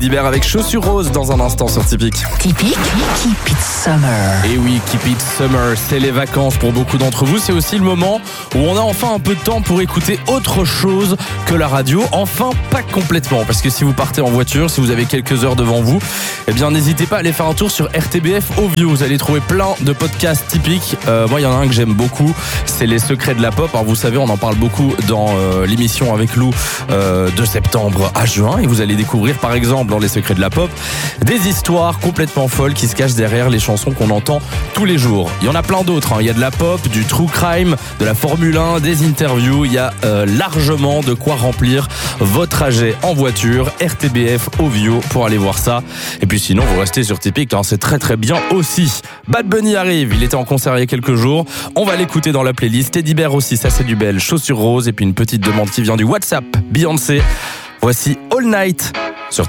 D'hiver avec Chaussures Roses dans un instant sur Typique. Typique, Keep It Summer. Et oui, Keep It Summer, c'est les vacances pour beaucoup d'entre vous. C'est aussi le moment où on a enfin un peu de temps pour écouter autre chose que la radio. Enfin, pas complètement, parce que si vous partez en voiture, si vous avez quelques heures devant vous, eh bien n'hésitez pas à aller faire un tour sur RTBF Audio. Vous allez trouver plein de podcasts typiques. Moi, il y en a un que j'aime beaucoup, c'est Les Secrets de la Pop. Alors vous savez, on en parle beaucoup dans l'émission avec Lou de septembre à juin. Et vous allez découvrir par exemple dans Les Secrets de la Pop des histoires complètement folles qui se cachent derrière les chansons qu'on entend tous les jours. Il y en a plein d'autres, hein. Il y a de la pop, du true crime, de la Formule 1, des interviews. Il y a largement de quoi remplir votre trajet en voiture. RTBF Audio pour aller voir ça. Et puis sinon, vous restez sur Typique, hein, c'est très très bien aussi. Bad Bunny arrive, il était en concert il y a quelques jours. On va l'écouter dans la playlist. Teddy Bear aussi, ça c'est du bel. Chaussures Roses et puis une petite demande qui vient du WhatsApp. Beyoncé. Voici All Night sur Typique.